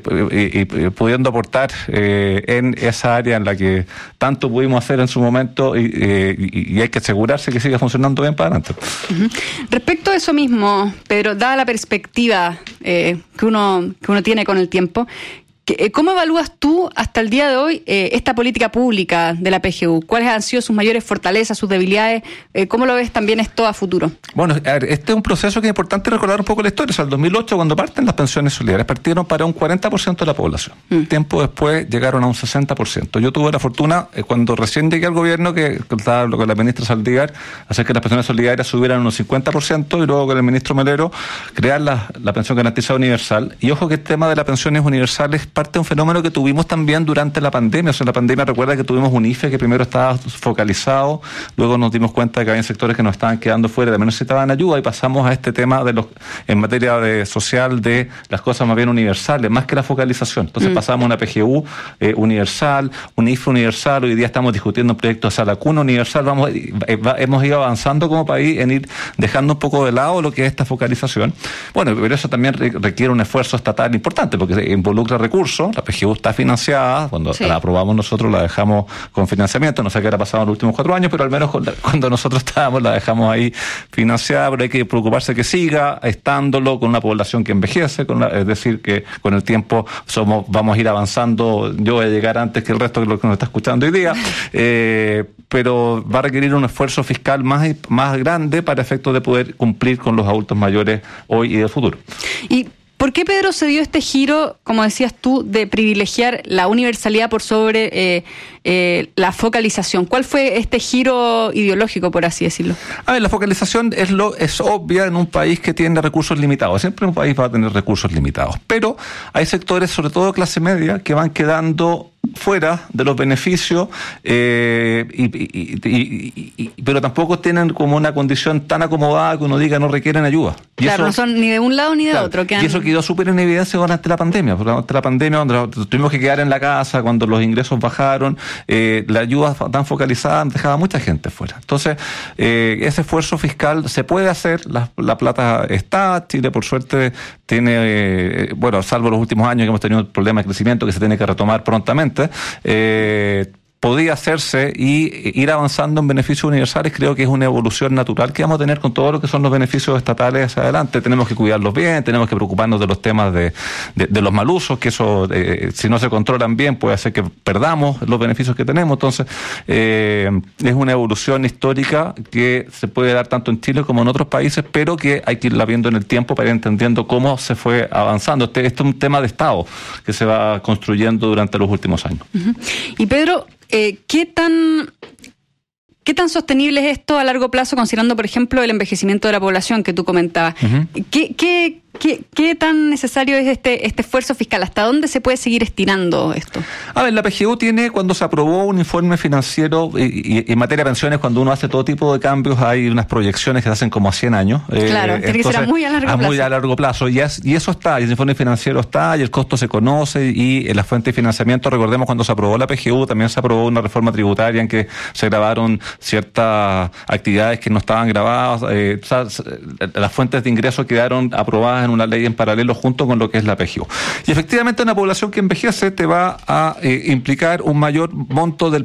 pudiendo aportar en esa área en la que tanto pudimos hacer en su momento y hay que asegurarse que siga funcionando bien para adelante. Respecto a eso mismo, Pedro, dada la perspectiva que uno tiene con el tiempo, ¿cómo evalúas tú hasta el día de hoy esta política pública de la PGU? ¿Cuáles han sido sus mayores fortalezas, sus debilidades? ¿Cómo lo ves también esto a futuro? Bueno, a ver, este es un proceso que es importante recordar un poco la historia. O sea, el 2008, cuando parten las pensiones solidarias, partieron para un 40% de la población. Tiempo después llegaron a un 60%. Yo tuve la fortuna, cuando recién llegué al gobierno, que estaba con la ministra Saldívar, hacer que las pensiones solidarias subieran un 50% y luego con el ministro Melero crear la pensión garantizada universal. Y ojo que el tema de las pensiones universales parte de un fenómeno que tuvimos también durante la pandemia. O sea, la pandemia, recuerda que tuvimos un IFE que primero estaba focalizado, luego nos dimos cuenta de que había sectores que nos estaban quedando fuera, también necesitaban ayuda, y pasamos a este tema en materia social de las cosas más bien universales, más que la focalización. Entonces pasamos a una PGU universal, un IFE universal, hoy día estamos discutiendo un proyecto de la cuna universal, hemos ido avanzando como país en ir dejando un poco de lado lo que es esta focalización. Bueno, pero eso también requiere un esfuerzo estatal importante, porque involucra recursos. La PGU está financiada, cuando la aprobamos nosotros la dejamos con financiamiento, no sé qué habrá pasado en los últimos 4 años, pero al menos cuando nosotros estábamos la dejamos ahí financiada, pero hay que preocuparse que siga estándolo con una población que envejece, es decir, que con el tiempo vamos a ir avanzando. Yo voy a llegar antes que el resto de lo que nos está escuchando hoy día, pero va a requerir un esfuerzo fiscal más grande para efectos de poder cumplir con los adultos mayores hoy y del futuro. Y ¿por qué, Pedro, se dio este giro, como decías tú, de privilegiar la universalidad por sobre la focalización? ¿Cuál fue este giro ideológico, por así decirlo? A ver, la focalización es obvia en un país que tiene recursos limitados. Siempre un país va a tener recursos limitados. Pero hay sectores, sobre todo de clase media, que van quedando fuera de los beneficios, pero tampoco tienen como una condición tan acomodada que uno diga no requieren ayuda. Y claro, no son ni de un lado ni de otro. Y eso quedó súper en evidencia durante la pandemia. Durante la pandemia, donde tuvimos que quedar en la casa, cuando los ingresos bajaron, la ayuda tan focalizada dejaba a mucha gente fuera. Entonces, ese esfuerzo fiscal se puede hacer, la plata está, Chile por suerte tiene, salvo los últimos años que hemos tenido problemas de crecimiento que se tiene que retomar prontamente, podía hacerse y ir avanzando en beneficios universales. Creo que es una evolución natural que vamos a tener con todo lo que son los beneficios estatales hacia adelante. Tenemos que cuidarlos bien, tenemos que preocuparnos de los temas de los malusos, que eso, si no se controlan bien, puede hacer que perdamos los beneficios que tenemos. Entonces, es una evolución histórica que se puede dar tanto en Chile como en otros países, pero que hay que irla viendo en el tiempo para ir entendiendo cómo se fue avanzando. Este es un tema de Estado que se va construyendo durante los últimos años. Y Pedro, ¿qué tan sostenible es esto a largo plazo, considerando, por ejemplo, el envejecimiento de la población que tú comentabas? ¿Qué tan necesario es este esfuerzo fiscal? ¿Hasta dónde se puede seguir estirando esto? A ver, la PGU tiene, cuando se aprobó un informe financiero y en materia de pensiones, cuando uno hace todo tipo de cambios, hay unas proyecciones que se hacen como a 100 años. Claro, tiene que ser a muy a largo plazo. Muy a largo plazo. Y eso está, y el informe financiero está, y el costo se conoce, y la fuente de financiamiento. Recordemos, cuando se aprobó la PGU, también se aprobó una reforma tributaria en que se grabaron ciertas actividades que no estaban grabadas. Las fuentes de ingresos quedaron aprobadas en una ley en paralelo junto con lo que es la PGU. Y efectivamente, una población que envejece te va a implicar un mayor monto del PIB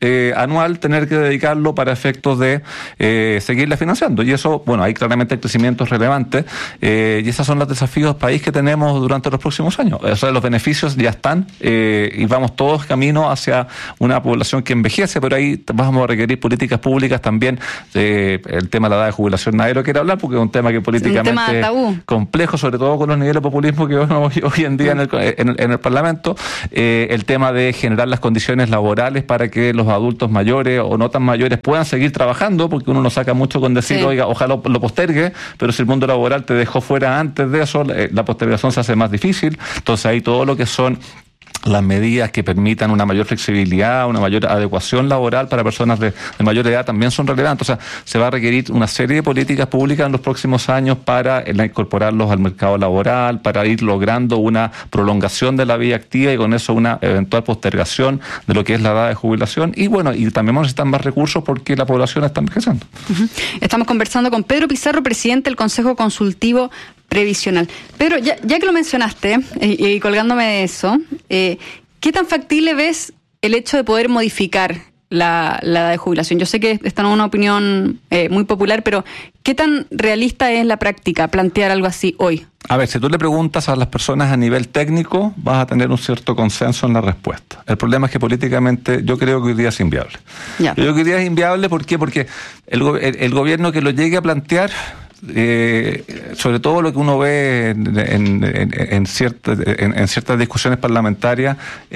anual tener que dedicarlo para efectos de seguirla financiando. Y eso, bueno, ahí claramente el crecimiento es relevante, y esos son los desafíos país que tenemos durante los próximos años. O sea, los beneficios ya están, y vamos todos camino hacia una población que envejece, pero ahí vamos a requerir políticas públicas también. El tema de la edad de jubilación nadie lo quiere hablar porque es un tema que políticamente es complejo, sobre todo con los niveles de populismo que vemos hoy en día en el Parlamento. El tema de generar las condiciones laborales para que los adultos mayores o no tan mayores puedan seguir trabajando, porque uno no saca mucho con decir, oiga, ojalá lo postergue, pero si el mundo laboral te dejó fuera antes de eso, la postergación se hace más difícil. Entonces ahí todo lo que son las medidas que permitan una mayor flexibilidad, una mayor adecuación laboral para personas de mayor edad también son relevantes. O sea, se va a requerir una serie de políticas públicas en los próximos años para incorporarlos al mercado laboral, para ir logrando una prolongación de la vida activa y con eso una eventual postergación de lo que es la edad de jubilación. Y bueno, y también necesitan más recursos porque la población está envejeciendo. Estamos conversando con Pedro Pizarro, presidente del Consejo Consultivo Previsional. Pero ya que lo mencionaste, y colgándome de eso, ¿qué tan factible ves el hecho de poder modificar la edad de jubilación? Yo sé que esta no es una opinión muy popular, pero ¿qué tan realista es la práctica plantear algo así hoy? A ver, si tú le preguntas a las personas a nivel técnico, vas a tener un cierto consenso en la respuesta. El problema es que políticamente yo creo que hoy día es inviable. Yo creo que hoy día es inviable, ¿por qué? Porque el gobierno que lo llegue a plantear, sobre todo lo que uno ve en ciertas discusiones parlamentarias,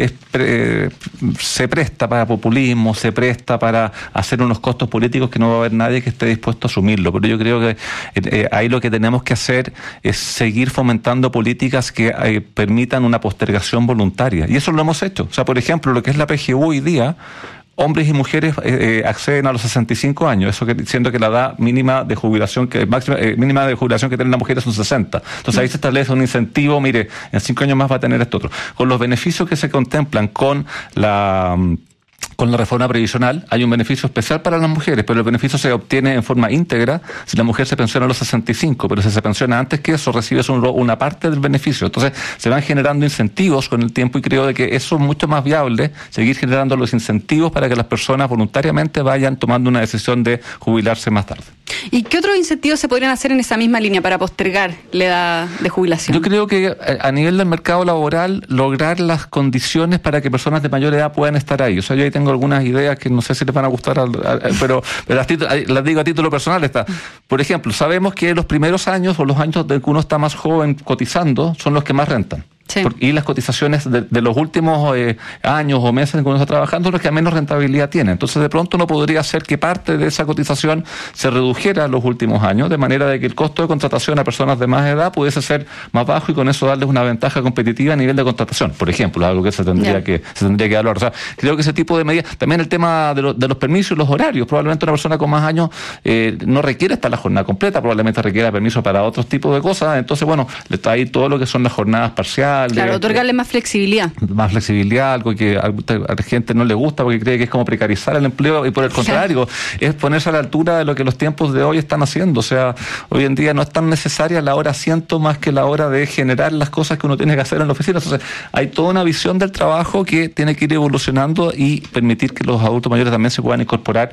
se presta para populismo, se presta para hacer unos costos políticos que no va a haber nadie que esté dispuesto a asumirlo. Pero yo creo que ahí lo que tenemos que hacer es seguir fomentando políticas que permitan una postergación voluntaria. Y eso lo hemos hecho. O sea, por ejemplo, lo que es la PGU hoy día, hombres y mujeres acceden a los 65 años, eso siendo que la edad mínima de jubilación mínima de jubilación que tienen las mujeres son 60. Entonces ahí se establece un incentivo, mire, en 5 años más va a tener esto otro. Con los beneficios que se contemplan con la reforma previsional, hay un beneficio especial para las mujeres, pero el beneficio se obtiene en forma íntegra si la mujer se pensiona a los 65, pero si se pensiona antes que eso, recibes una parte del beneficio. Entonces, se van generando incentivos con el tiempo y creo de que eso es mucho más viable, seguir generando los incentivos para que las personas voluntariamente vayan tomando una decisión de jubilarse más tarde. ¿Y qué otros incentivos se podrían hacer en esa misma línea para postergar la edad de jubilación? Yo creo que a nivel del mercado laboral, lograr las condiciones para que personas de mayor edad puedan estar ahí. O sea, yo ahí tengo algunas ideas que no sé si les van a gustar, pero las digo a título personal. Por ejemplo, sabemos que los primeros años o los años de que uno está más joven cotizando son los que más rentan. Sí. Y las cotizaciones de los últimos años o meses en que uno está trabajando son los que menos rentabilidad tienen. Entonces, de pronto uno podría hacer que parte de esa cotización se redujera en los últimos años, de manera de que el costo de contratación a personas de más edad pudiese ser más bajo y con eso darles una ventaja competitiva a nivel de contratación. Por ejemplo, algo que se tendría que hablar. O sea, creo que ese tipo de medidas, también el tema de los permisos y los horarios. Probablemente una persona con más años no requiere estar la jornada completa, probablemente requiera permiso para otros tipos de cosas. Entonces, bueno, está ahí todo lo que son las jornadas parciales. Claro, otorgarle más flexibilidad. Más flexibilidad, algo que a la gente no le gusta porque cree que es como precarizar el empleo y por el contrario, es ponerse a la altura de lo que los tiempos de hoy están haciendo. O sea, hoy en día no es tan necesaria la hora asiento más que la hora de generar las cosas que uno tiene que hacer en la oficina. Entonces, hay toda una visión del trabajo que tiene que ir evolucionando y permitir que los adultos mayores también se puedan incorporar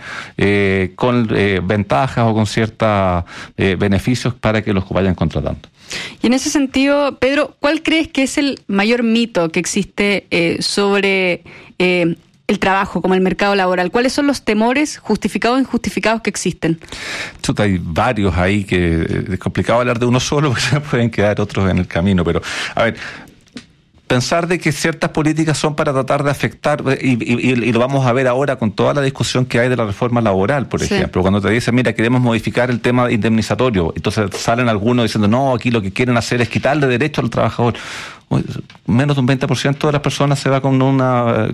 con ventajas o con ciertos beneficios para que los vayan contratando. Y en ese sentido, Pedro, ¿cuál crees que es el mayor mito que existe sobre el trabajo, como el mercado laboral? ¿Cuáles son los temores justificados e injustificados que existen? Hay varios ahí que es complicado hablar de uno solo porque se pueden quedar otros en el camino, pero a ver, pensar de que ciertas políticas son para tratar de afectar, y lo vamos a ver ahora con toda la discusión que hay de la reforma laboral, por ejemplo, cuando te dicen, mira, queremos modificar el tema indemnizatorio, entonces salen algunos diciendo, no, aquí lo que quieren hacer es quitarle derecho al trabajador. Menos de un 20% de las personas se va con una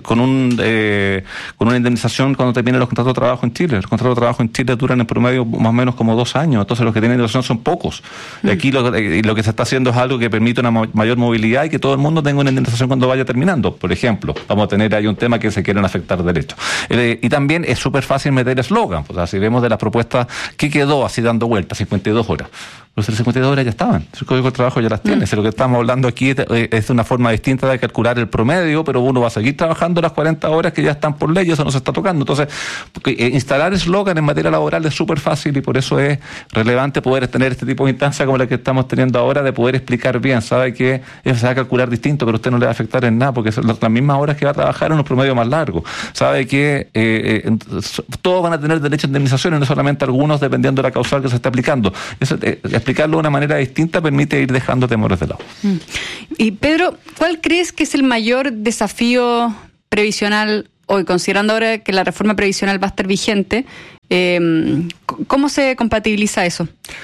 indemnización cuando terminen los contratos de trabajo en Chile. Los contratos de trabajo en Chile duran en promedio más o menos como 2 años, entonces los que tienen indemnización son pocos. Y aquí lo que se está haciendo es algo que permite una mayor movilidad y que todo el mundo tenga una indemnización cuando vaya terminando. Por ejemplo, vamos a tener ahí un tema que se quieren afectar derechos. Y también es súper fácil meter eslogan. O sea, si vemos de las propuestas, ¿qué quedó así dando vueltas? 52 horas. Los 52 horas ya estaban, el Código del Trabajo ya las tiene. Lo que estamos hablando aquí es una forma distinta de calcular el promedio, pero uno va a seguir trabajando las 40 horas que ya están por ley, eso no se está tocando. Entonces, instalar eslogan en materia laboral es súper fácil y por eso es relevante poder tener este tipo de instancia como la que estamos teniendo ahora, de poder explicar bien, sabe que se va a calcular distinto, pero usted no le va a afectar en nada, porque son las mismas horas que va a trabajar en un promedio más largo. Sabe que todos van a tener derecho a indemnización y no solamente algunos, dependiendo de la causal que se esté aplicando. Eso, explicarlo de una manera distinta permite ir dejando temores de lado. Y Pedro, ¿cuál crees que es el mayor desafío previsional hoy, considerando ahora que la reforma previsional va a estar vigente? ¿Cómo se compatibiliza eso?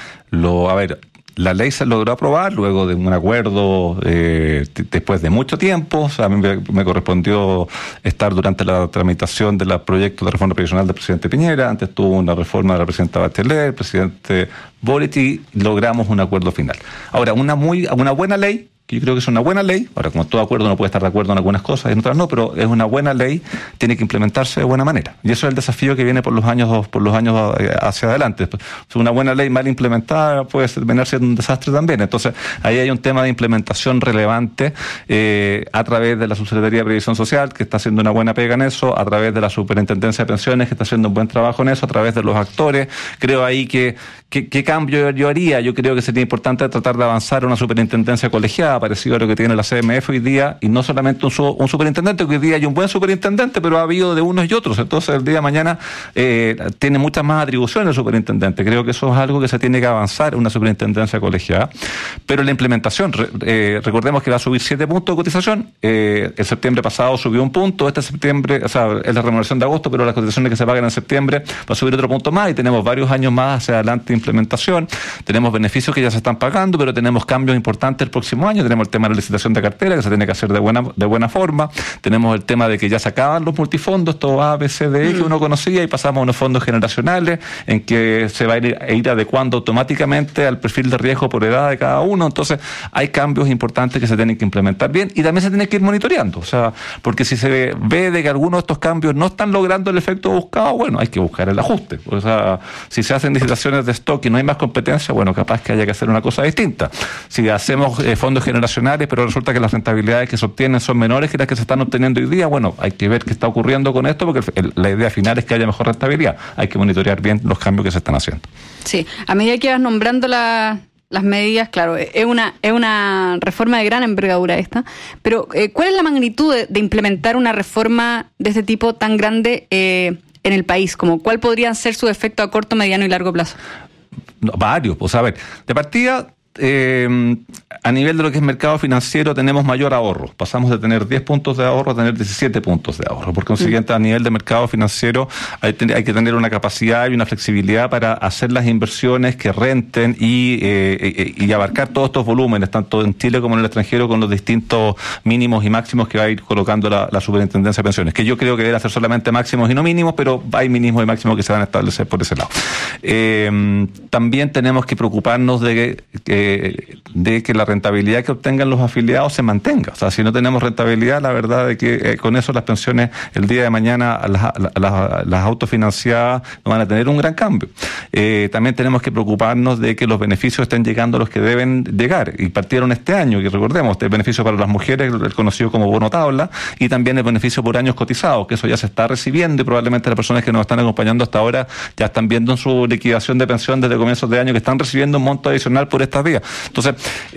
La ley se logró aprobar luego de un acuerdo después de mucho tiempo. O sea, a mí me correspondió estar durante la tramitación del proyecto de reforma previsional del presidente Piñera. Antes tuvo una reforma de la presidenta Bachelet, el presidente Boric, y logramos un acuerdo final. Ahora, una buena ley, que yo creo que es una buena ley. Ahora, como todo acuerdo, uno puede estar de acuerdo en algunas cosas y en otras no, pero es una buena ley, tiene que implementarse de buena manera. Y eso es el desafío que viene por los años hacia adelante. Una buena ley mal implementada puede terminar siendo un desastre también. Entonces, ahí hay un tema de implementación relevante a través de la Subsecretaría de Previsión Social, que está haciendo una buena pega en eso, a través de la Superintendencia de Pensiones, que está haciendo un buen trabajo en eso, a través de los actores. Creo ahí ¿qué cambio yo haría? Yo creo que sería importante tratar de avanzar a una superintendencia colegiada, parecido a lo que tiene la CMF hoy día, y no solamente un superintendente, que hoy día hay un buen superintendente, pero ha habido de unos y otros. Entonces, el día de mañana tiene muchas más atribuciones el superintendente. Creo que eso es algo que se tiene que avanzar en una superintendencia colegiada. Pero la implementación, recordemos que va a subir 7 puntos de cotización. El septiembre pasado subió 1 punto, este septiembre, o sea, es la remuneración de agosto, pero las cotizaciones que se pagan en septiembre va a subir otro punto más, y tenemos varios años más hacia adelante de implementación. Tenemos beneficios que ya se están pagando, pero tenemos cambios importantes el próximo año. Tenemos el tema de la licitación de cartera, que se tiene que hacer de buena forma. Tenemos el tema de que ya se acaban los multifondos, todo A, B, C, D, que uno conocía, y pasamos a unos fondos generacionales en que se va a ir adecuando automáticamente al perfil de riesgo por edad de cada uno. Entonces, hay cambios importantes que se tienen que implementar bien, y también se tiene que ir monitoreando. O sea, porque si se ve de que algunos de estos cambios no están logrando el efecto buscado, bueno, hay que buscar el ajuste. O sea, si se hacen licitaciones de stock y no hay más competencia, bueno, capaz que haya que hacer una cosa distinta. Si hacemos fondos generacionales, pero resulta que las rentabilidades que se obtienen son menores que las que se están obteniendo hoy día, bueno, hay que ver qué está ocurriendo con esto, porque la idea final es que haya mejor rentabilidad. Hay que monitorear bien los cambios que se están haciendo. Sí, a medida que vas nombrando las medidas, claro, es una reforma de gran envergadura esta, pero ¿cuál es la magnitud de implementar una reforma de este tipo tan grande en el país? Como, ¿cuál podrían ser sus efectos a corto, mediano y largo plazo? No, varios, pues a ver, de partida, a nivel de lo que es mercado financiero tenemos mayor ahorro. Pasamos de tener 10 puntos de ahorro a tener 17 puntos de ahorro. Por consiguiente, a nivel de mercado financiero hay que tener una capacidad y una flexibilidad para hacer las inversiones que renten y abarcar todos estos volúmenes, tanto en Chile como en el extranjero, con los distintos mínimos y máximos que va a ir colocando la Superintendencia de Pensiones, que yo creo que deben ser solamente máximos y no mínimos, pero hay mínimos y máximos que se van a establecer por ese lado. También tenemos que preocuparnos de que la rentabilidad que obtengan los afiliados se mantenga. O sea, si no tenemos rentabilidad, la verdad es que con eso las pensiones el día de mañana, las autofinanciadas, no van a tener un gran cambio. También tenemos que preocuparnos de que los beneficios estén llegando a los que deben llegar, y partieron este año, que recordemos, el beneficio para las mujeres, el conocido como bono tabla, y también el beneficio por años cotizados, que eso ya se está recibiendo, y probablemente las personas que nos están acompañando hasta ahora ya están viendo en su liquidación de pensión desde comienzos de año que están recibiendo un monto adicional por estas vías. Entonces,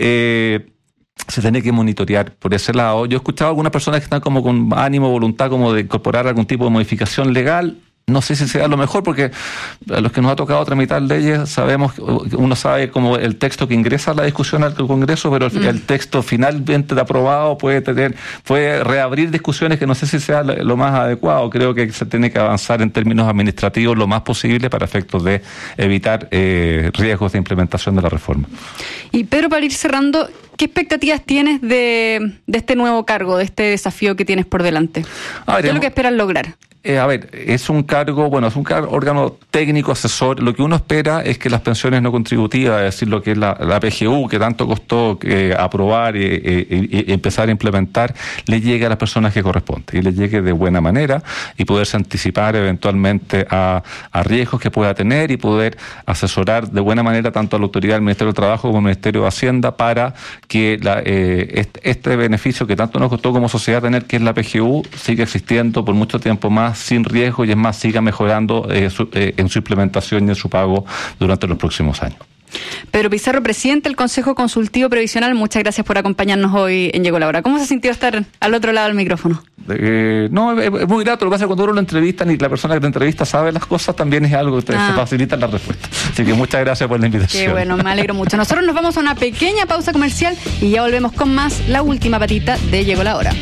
se tiene que monitorear por ese lado. Yo he escuchado a algunas personas que están como con ánimo, voluntad como de incorporar algún tipo de modificación legal. No sé si sea lo mejor, porque a los que nos ha tocado tramitar leyes uno sabe como el texto que ingresa a la discusión al Congreso, pero el texto finalmente aprobado puede reabrir discusiones que no sé si sea lo más adecuado. Creo que se tiene que avanzar en términos administrativos lo más posible para efectos de evitar riesgos de implementación de la reforma. Y Pedro, para ir cerrando, ¿qué expectativas tienes de este nuevo cargo, de este desafío que tienes por delante? ¿Qué es lo que esperas lograr? Es un órgano técnico asesor. Lo que uno espera es que las pensiones no contributivas, es decir, lo que es la PGU, que tanto costó aprobar y empezar a implementar, le llegue a las personas que corresponde y le llegue de buena manera y poderse anticipar eventualmente a riesgos que pueda tener y poder asesorar de buena manera tanto a la autoridad del Ministerio del Trabajo como al Ministerio de Hacienda para que este beneficio que tanto nos costó como sociedad tener, que es la PGU, siga existiendo por mucho tiempo más sin riesgo y es más, siga mejorando en su implementación y en su pago durante los próximos años. Pedro Pizarro, presidente del Consejo Consultivo Previsional, muchas gracias por acompañarnos hoy en Llegó la Hora. ¿Cómo se sintió estar al otro lado del micrófono? No, es muy grato. Lo que pasa es que cuando uno lo entrevistan y la persona que te entrevista sabe las cosas, también es algo que se facilita la respuesta. Así que muchas gracias por la invitación. Qué bueno, me alegro mucho. Nosotros nos vamos a una pequeña pausa comercial y ya volvemos con más, la última patita de Llegó la Hora.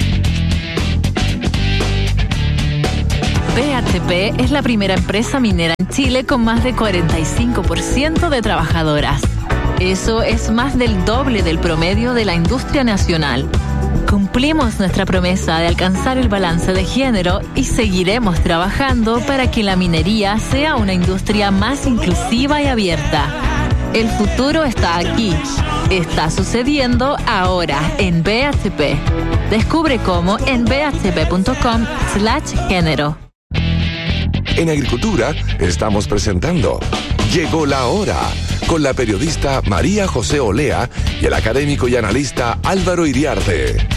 BHP es la primera empresa minera en Chile con más de 45% de trabajadoras. Eso es más del doble del promedio de la industria nacional. Cumplimos nuestra promesa de alcanzar el balance de género y seguiremos trabajando para que la minería sea una industria más inclusiva y abierta. El futuro está aquí. Está sucediendo ahora en BHP. Descubre cómo en bhp.com/género. En Agricultura estamos presentando Llegó la Hora con la periodista María José Olea y el académico y analista Álvaro Iriarte.